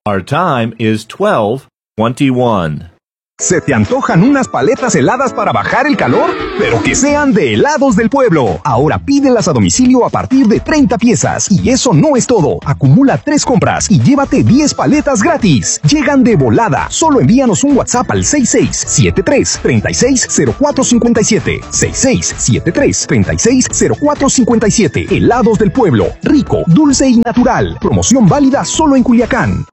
Our time is 12:21. ¿Se te antojan unas paletas heladas para bajar el calor? Pero que sean de Helados del Pueblo. Ahora pídelas a domicilio a partir de 30 piezas. Y eso no es todo. Acumula 3 compras y llévate 10 paletas gratis. Llegan de volada. Solo envíanos un WhatsApp al 6673-360457. 6673-360457. Helados del Pueblo. Rico, dulce y natural. Promoción válida solo en Culiacán.